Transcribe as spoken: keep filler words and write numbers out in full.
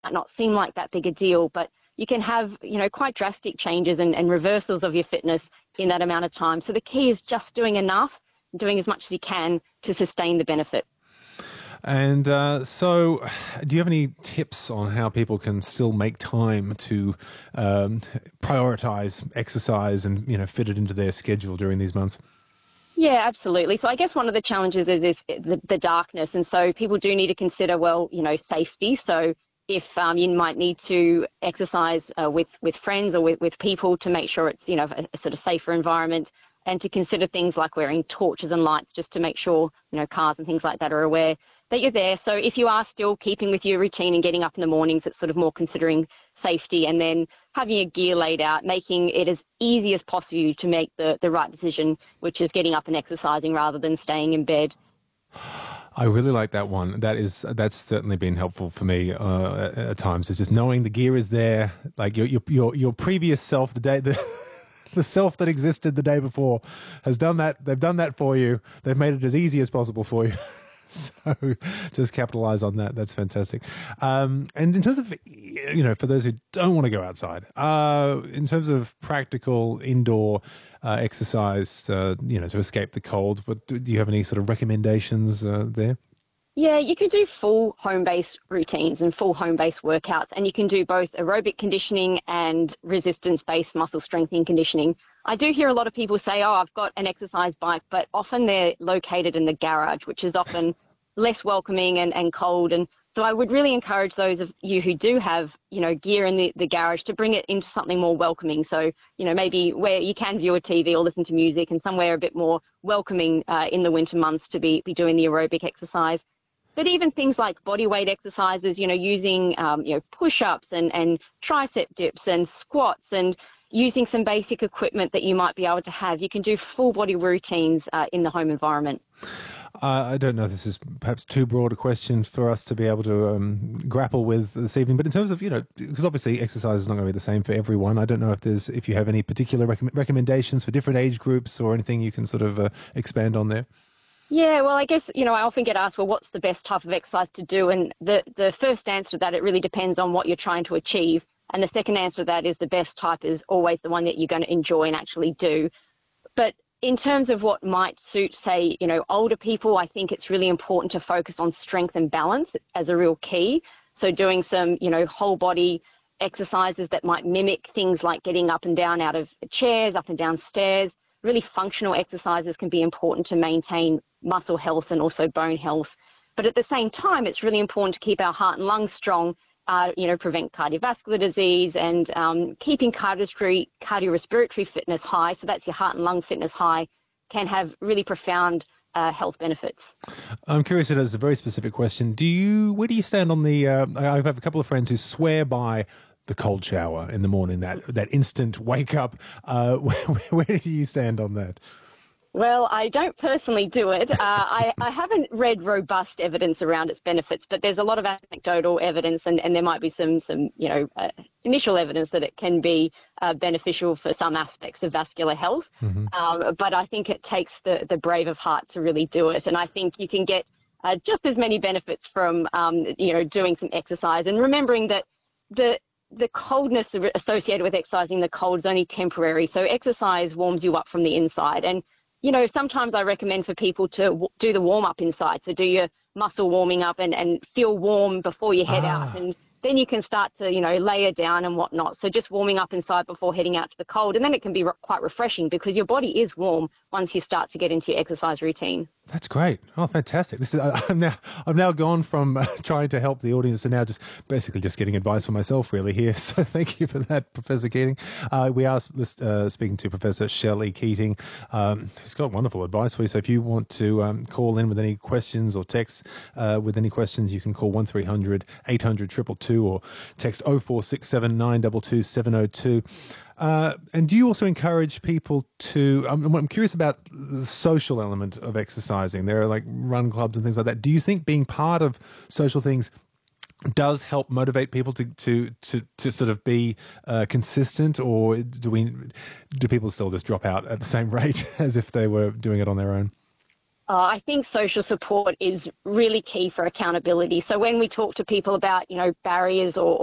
might not seem like that big a deal, but you can have, you know, quite drastic changes and, and reversals of your fitness in that amount of time. So the key is just doing enough, doing as much as you can to sustain the benefit. And uh, so, do you have any tips on how people can still make time to um, prioritize exercise and, you know, fit it into their schedule during these months? Yeah, absolutely. So I guess one of the challenges is, is the, the darkness. And so people do need to consider, well, you know, safety. So if um, you might need to exercise uh, with, with friends or with, with people to make sure it's, you know, a, a sort of safer environment, and to consider things like wearing torches and lights just to make sure, you know, cars and things like that are aware that you're there. So if you are still keeping with your routine and getting up in the mornings, it's sort of more considering safety, and then having your gear laid out, making it as easy as possible to make the, the right decision, which is getting up and exercising rather than staying in bed. I really like that one. That is, that's certainly been helpful for me uh, at, at times. It's just knowing the gear is there, like your your your, your previous self, the day the. The self that existed the day before has done that. They've done that for you. They've made it as easy as possible for you. So just capitalize on that. That's fantastic. Um, and in terms of, you know, for those who don't want to go outside, uh, in terms of practical indoor uh, exercise, uh, you know, to escape the cold, but do you have any sort of recommendations uh, there? Yeah, you can do full home-based routines and full home-based workouts, and you can do both aerobic conditioning and resistance-based muscle strengthening conditioning. I do hear a lot of people say, oh, I've got an exercise bike, but often they're located in the garage, which is often less welcoming and, and cold. And so I would really encourage those of you who do have, you know, gear in the, the garage to bring it into something more welcoming. So, you know, maybe where you can view a T V or listen to music, and somewhere a bit more welcoming uh, in the winter months to be, be doing the aerobic exercise. But even things like body weight exercises, you know, using, um, you know, push-ups and, and tricep dips and squats, and using some basic equipment that you might be able to have. You can do full body routines uh, in the home environment. Uh, I don't know if this is perhaps too broad a question for us to be able to um, grapple with this evening, but in terms of, you know, because obviously exercise is not going to be the same for everyone. I don't know if there's, if you have any particular rec- recommendations for different age groups or anything you can sort of uh, expand on there. Yeah, well, I guess, you know, I often get asked, well, what's the best type of exercise to do? And the, the first answer to that, it really depends on what you're trying to achieve. And the second answer to that is the best type is always the one that you're going to enjoy and actually do. But in terms of what might suit, say, you know, older people, I think it's really important to focus on strength and balance as a real key. So doing some, you know, whole body exercises that might mimic things like getting up and down out of chairs, up and down stairs. Really functional exercises can be important to maintain muscle health and also bone health. But at the same time, it's really important to keep our heart and lungs strong, uh, you know, prevent cardiovascular disease, and um, keeping cardiorespiratory, cardiorespiratory fitness high, so that's your heart and lung fitness high, can have really profound uh, health benefits. I'm curious, it is a very specific question. Do you, where do you stand on the, uh, I have a couple of friends who swear by the cold shower in the morning, that that instant wake up. Uh, where, where do you stand on that? Well, I don't personally do it. Uh, I, I haven't read robust evidence around its benefits, but there's a lot of anecdotal evidence, and, and there might be some, some you know, uh, initial evidence that it can be uh, beneficial for some aspects of vascular health. Mm-hmm. Um, but I think it takes the, the brave of heart to really do it. And I think you can get uh, just as many benefits from, um, you know, doing some exercise, and remembering that the the coldness associated with exercising, the cold is only temporary. So exercise warms you up from the inside. And you know, sometimes I recommend for people to w- do the warm-up inside. So do your muscle warming up and, and feel warm before you head ah. out. And then you can start to, you know, layer down and whatnot. So just warming up inside before heading out to the cold. And then it can be re- quite refreshing, because your body is warm once you start to get into your exercise routine. That's great. Oh, fantastic. This is, I'm now, I've now gone from uh, trying to help the audience to now just basically just getting advice for myself really here. So thank you for that, Professor Keating. Uh, we are uh, speaking to Professor Shelley Keating, um, who's got wonderful advice for you. So if you want to um, call in with any questions or text uh, with any questions, you can call one three hundred eight hundred two two two or text oh four six seven nine two two seven oh two. Uh, and do you also encourage people to, I'm, I'm curious about the social element of exercising. There are like run clubs and things like that. Do you think being part of social things does help motivate people to, to, to, to sort of be uh, consistent, or do we, do people still just drop out at the same rate as if they were doing it on their own? Uh, I think social support is really key for accountability. So when we talk to people about, you know, barriers or